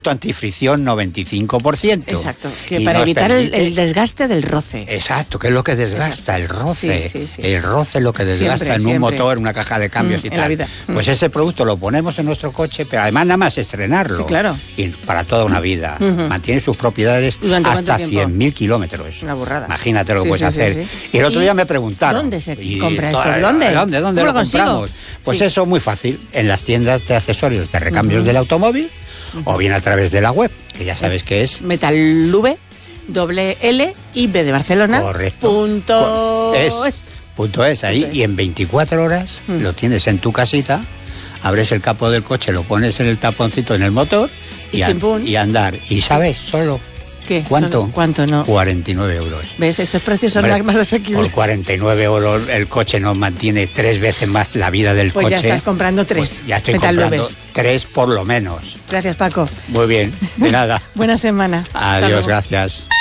antifricción 95%. Exacto, que para evitar el desgaste del roce. Exacto, que es lo que desgasta, el roce. Sí. El roce es lo que desgasta en un motor, en una caja de cambios y tal. La vida. Pues ese producto lo ponemos en nuestro coche, pero además nada más estrenarlo. Sí, claro. Y para toda una vida. Mantiene sus propiedades hasta 100.000 kilómetros. Una burrada. Imagínate lo que puedes hacer. Sí. Y el otro día me preguntaron. ¿Dónde se compra esto? ¿Dónde lo compramos? Pues eso muy fácil. En las tiendas de accesorios de recambios del automóvil. O bien a través de la web, que ya sabes que es Metalube, L y B de Barcelona. Correcto. .es ahí. Y en 24 horas lo tienes en tu casita, abres el capó del coche, lo pones en el taponcito en el motor y andar. Y sabes solo. ¿Qué? ¿Cuánto? ¿Cuánto no? 49 euros. ¿Ves? Estos precios son más asequibles. Por 49 euros el coche nos mantiene 3 veces más la vida del coche. Pues ya estás comprando 3. Pues ya estoy comprando 3 por lo menos. Gracias, Paco. Muy bien, de nada. Buena semana. Adiós, gracias.